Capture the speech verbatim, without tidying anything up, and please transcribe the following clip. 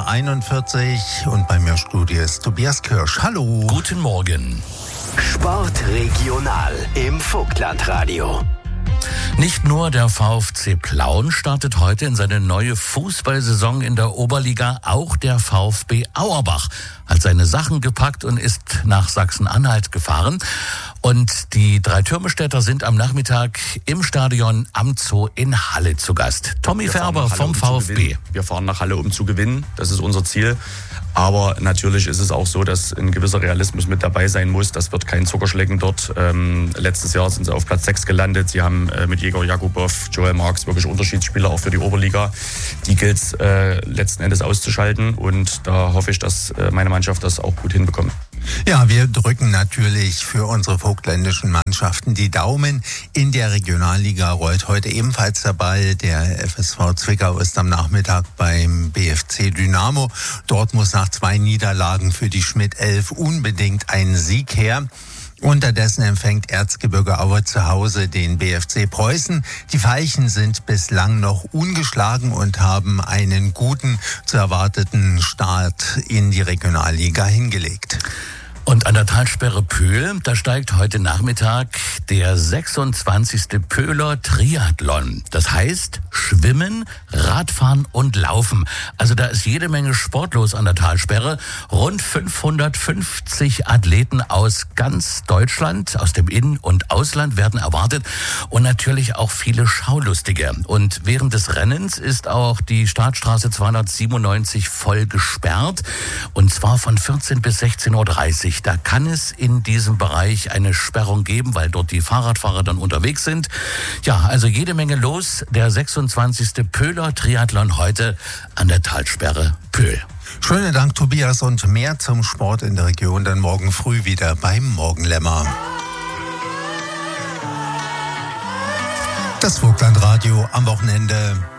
Uhr einundvierzig und bei mir im Studio ist Tobias Kirsch. Hallo. Guten Morgen. Sport regional im Vogtlandradio. Nicht nur der VfC Plauen startet heute in seine neue Fußballsaison in der Oberliga, auch der VfB Auerbach hat seine Sachen gepackt und ist nach Sachsen-Anhalt gefahren. Und die Dreitürmestädter sind am Nachmittag im Stadion am Zoo in Halle zu Gast. Tommy Färber vom um VfB. Wir fahren nach Halle, um zu gewinnen. Das ist unser Ziel. Aber natürlich ist es auch so, dass ein gewisser Realismus mit dabei sein muss. Das wird kein Zuckerschlecken dort. Ähm, letztes Jahr sind sie auf Platz sechs gelandet. Sie haben äh, mit Jäger Jakubow, Joel Marks wirklich Unterschiedsspieler auch für die Oberliga. Die gilt es äh, letzten Endes auszuschalten. Und da hoffe ich, dass äh, meine Mannschaft das auch gut hinbekommt. Ja, wir drücken natürlich für unsere vogtländischen Mannschaften die Daumen. In der Regionalliga rollt heute ebenfalls der Ball. Der F S V Zwickau ist am Nachmittag beim B F C Dynamo. Dort muss nach zwei Niederlagen für die Schmidt elf unbedingt ein Sieg her. Unterdessen empfängt Erzgebirge Aue zu Hause den B F C Preußen. Die Veilchen sind bislang noch ungeschlagen und haben einen guten, zu erwarteten Start in die Regionalliga hingelegt. Und an der Talsperre Pöhl, da steigt heute Nachmittag der sechsundzwanzigste Pöhler Triathlon. Das heißt Schwimmen, Radfahren und Laufen. Also da ist jede Menge Sport los an der Talsperre. Rund fünfhundertfünfzig Athleten aus ganz Deutschland, aus dem In- und Ausland werden erwartet und natürlich auch viele Schaulustige. Und während des Rennens ist auch die Startstraße zweihundertsiebenundneunzig voll gesperrt und zwar von vierzehn bis sechzehn Uhr dreißig. Da kann es in diesem Bereich eine Sperrung geben, weil dort die Fahrradfahrer dann unterwegs sind. Ja, also jede Menge los. Der sechsundzwanzigste Pöhler Triathlon heute an der Talsperre Pöhl. Schönen Dank, Tobias, und mehr zum Sport in der Region dann morgen früh wieder beim Morgenlämmer. Das Vogtlandradio am Wochenende.